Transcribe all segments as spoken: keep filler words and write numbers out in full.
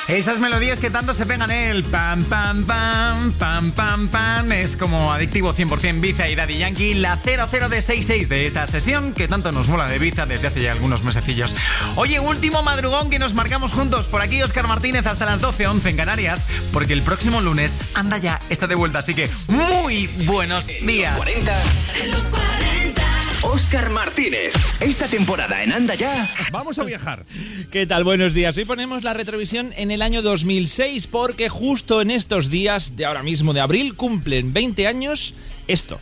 Esas melodías que tanto se pegan, ¿eh? El pam, pam, pam, pam, pam, pam. Es como adictivo cien por ciento Ibiza y Daddy Yankee. La cero cero de sesenta y seis de esta sesión que tanto nos mola de Ibiza desde hace ya algunos mesecillos. Oye, último madrugón que nos marcamos juntos. Por aquí Óscar Martínez hasta las doce, once en Canarias. Porque el próximo lunes Anda Ya está de vuelta. Así que muy buenos días. En los cuarenta. En los cuarenta. Óscar Martínez. Esta temporada en Anda Ya. Vamos a viajar. ¿Qué tal? Buenos días. Hoy ponemos la retrovisión en el año dos mil seis porque justo en estos días de ahora mismo de abril cumplen veinte años esto.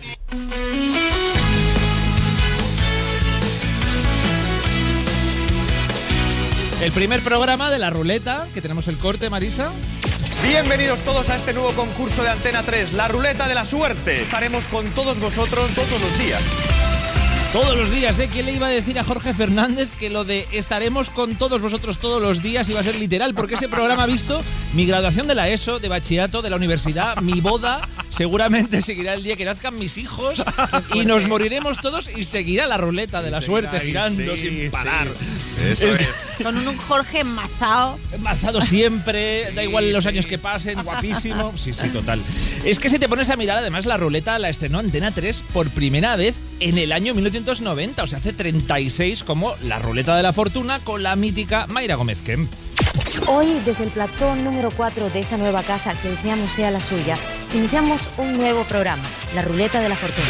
El primer programa de la ruleta, que tenemos el corte, Marisa. Bienvenidos todos a este nuevo concurso de Antena tres, la ruleta de la suerte. Estaremos con todos vosotros todos los días. Todos los días, ¿eh? ¿Quién le iba a decir a Jorge Fernández que lo de estaremos con todos vosotros todos los días iba a ser literal? Porque ese programa ha visto mi graduación de la ESO, de bachillerato, de la universidad, mi boda, seguramente seguirá el día que nazcan mis hijos y nos moriremos todos y seguirá la ruleta de la suerte girando sí, sin parar. Sí. Eso es. Con un Jorge enmazado. Enmazado siempre, da igual los años que pasen, guapísimo. Sí, sí, total. Es que si te pones a mirar, además, la ruleta la estrenó Antena tres por primera vez en el año mil novecientos noventa, o sea, hace treinta y seis, como la ruleta de la fortuna con la mítica Mayra Gómez Kemp. Hoy, desde el platón número cuatro de esta nueva casa que deseamos sea la suya, iniciamos un nuevo programa, la ruleta de la fortuna.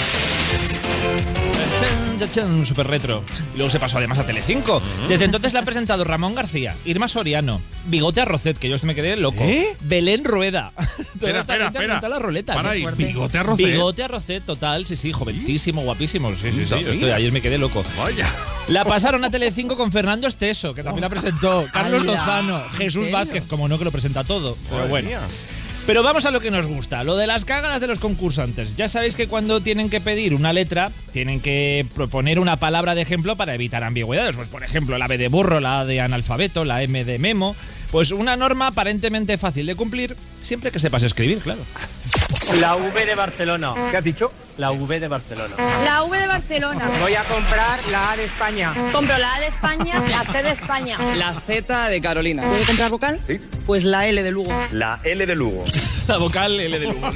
Chan, chan, chan, super retro. Y luego se pasó además a Telecinco. Desde entonces la han presentado Ramón García, Irma Soriano, Bigote Arrocet, que yo me quedé loco, ¿Eh? Belén Rueda. Espera, espera, espera. La ruleta, Para ahí, fuerte. Bigote Arrocet. Bigote Arrocet, total, sí, sí, jovencísimo, guapísimo. Sí, sí, sí. ¿Sabía? Estoy, ayer me quedé loco. Vaya. La pasaron a Telecinco con Fernando Esteso, que también la presentó, Carlos ¡Hala! Lozano, Jesús serio? Vázquez, como no, que lo presenta todo. Pero Madre bueno. mía. Pero vamos a lo que nos gusta, lo de las cagadas de los concursantes. Ya sabéis que cuando tienen que pedir una letra, tienen que proponer una palabra de ejemplo para evitar ambigüedades. Pues por ejemplo, la B de burro, la A de analfabeto, la M de memo. Pues una norma aparentemente fácil de cumplir, siempre que sepas escribir, claro. La V de Barcelona. ¿Qué has dicho? La V de Barcelona. La V de Barcelona. Voy a comprar la A de España. Compro la A de España, la C de España. La Z de Carolina. ¿Puede comprar vocal? Sí. Pues la L de Lugo. La L de Lugo. La vocal L de Lugo.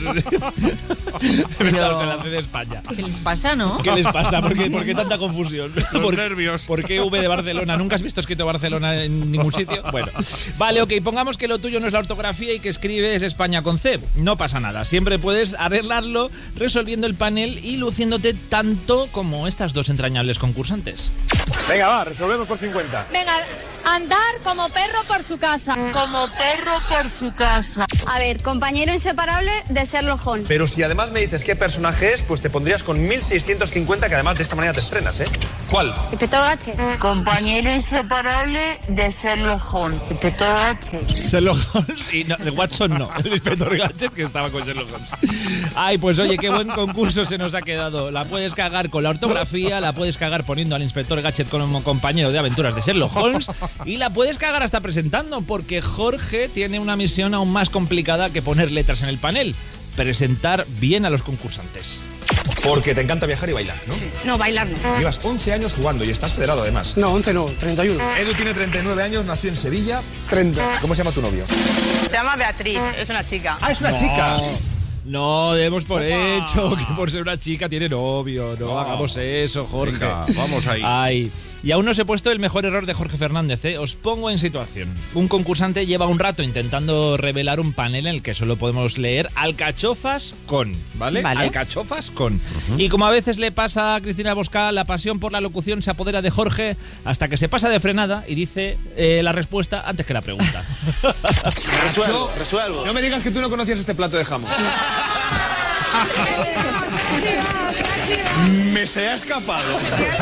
Pero... la C de España. ¿Qué les pasa, no? ¿Qué les pasa? ¿Por qué, por qué tanta confusión? Los ¿Por, nervios. ¿Por qué V de Barcelona? ¿Nunca has visto escrito Barcelona en ningún sitio? Bueno, vale, ok, pongamos que lo tuyo no es la ortografía y que escribes España con C. No pasa nada, siempre puedes arreglarlo resolviendo el panel y luciéndote tanto como estas dos entrañables concursantes. Venga, va, resolvemos por cincuenta. Venga, andar como perro por su casa. Como perro por su casa. A ver, compañero inseparable de Sherlock Holmes. Pero si además me dices qué personaje es, pues te pondrías con mil seiscientos cincuenta, que además de esta manera te estrenas, ¿eh? ¿Cuál? Inspector Gadget. Compañero inseparable de Sherlock Holmes. Inspector Gadget. Sherlock Holmes y no, de Watson no, el inspector Gadget que estaba con Sherlock Holmes. Ay, pues oye, qué buen concurso se nos ha quedado. La puedes cagar con la ortografía, la puedes cagar poniendo al inspector Gadget como compañero de aventuras de Sherlock Holmes y la puedes cagar hasta presentando, porque Jorge tiene una misión aún más complicada que poner letras en el panel: presentar bien a los concursantes. Porque te encanta viajar y bailar, ¿no? Sí. No, bailar no. Llevas once años jugando y estás federado además. No, once no, treinta y uno. Edu tiene treinta y nueve años, nació en Sevilla. treinta. ¿Cómo se llama tu novio? Se llama Beatriz, es una chica. Ah, es una No. chica. No, demos por hecho que por ser una chica tiene novio. No, No. hagamos eso, Jorge. Venga, vamos ahí. Ay. Y aún no os he puesto el mejor error de Jorge Fernández, ¿eh? Os pongo en situación. Un concursante lleva un rato intentando revelar un panel en el que solo podemos leer alcachofas con, ¿vale? Vale. Alcachofas con. Uh-huh. Y como a veces le pasa a Cristina Bosca, la pasión por la locución se apodera de Jorge hasta que se pasa de frenada y dice eh, la respuesta antes que la pregunta. Resuelvo, resuelvo. No me digas que tú no conocías este plato de jamón. Me se ha escapado.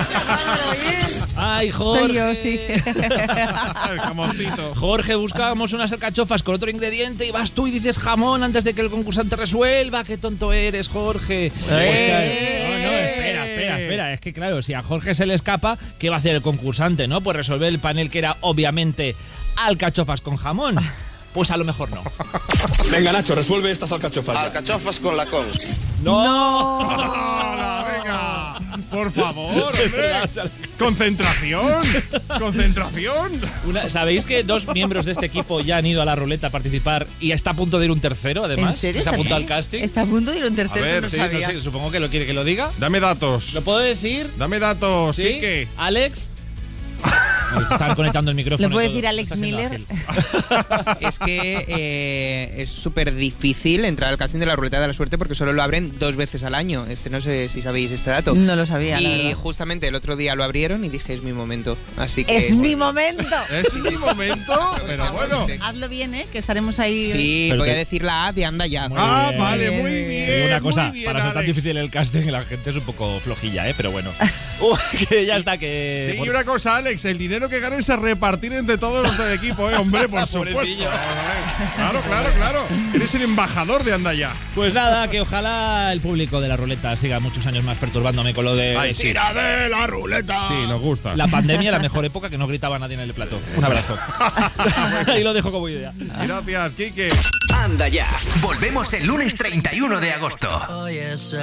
Ay, Jorge. Soy yo, sí. El jamoncito. Jorge, buscábamos unas alcachofas con otro ingrediente y vas tú y dices jamón antes de que el concursante resuelva. Qué tonto eres, Jorge. ¡Eh! No, no, espera, espera, espera. Es que claro, si a Jorge se le escapa, ¿qué va a hacer el concursante, no? Pues resolver el panel que era obviamente alcachofas con jamón. Pues a lo mejor no. Venga, Nacho, resuelve estas alcachofas. Alcachofas con la con. ¡No! ¡Hala, venga! Por favor, hombre. Concentración. Concentración. Una- ¿Sabéis que dos miembros de este equipo ya han ido a la ruleta a participar y está a punto de ir un tercero, además? ¿En serio? ¿Se ha apuntado al ¿También? casting? Está a punto de ir un tercero. A ver, no Sí, no sabía. sé, supongo que lo quiere que lo diga. Dame datos. ¿Lo puedo decir? Dame datos, ¿Sí? Quique. ¿Alex? Están conectando el micrófono. ¿Lo puede y todo. decir Alex Está siendo Miller? ágil. Es que eh, es súper difícil entrar al casting de la ruleta de la suerte porque solo lo abren dos veces al año. Este no sé si sabéis este dato. No lo sabía, la Y verdad. justamente el otro día lo abrieron y dije, es mi momento. Así que Es mi momento. Es mi momento, pero bueno. Hazlo bien, ¿eh? Que estaremos ahí. Sí, Pero voy te- a decir la A de anda ya. Muy Ah, bien. vale, muy Bien, bien. Te digo una cosa, muy bien, para ser tan Alex. difícil el casting, la gente es un poco flojilla, ¿eh? Pero bueno. Uh, que ya está, que... Sí, y por- una cosa, Alex, el dinero que ganes a repartir entre todos los del equipo, ¿eh? Hombre, por supuesto. Pobrecillo. Claro, claro, claro. Eres el embajador de Andaya. Pues nada, que ojalá el público de la ruleta siga muchos años más perturbándome con lo de Ay, sí. ¡Tira de la ruleta! Sí, nos gusta. La pandemia, la mejor época que no gritaba nadie en el plató. Un abrazo. Y lo dejo como idea. Gracias, Quique. Anda ya. Volvemos el lunes treinta y uno de agosto.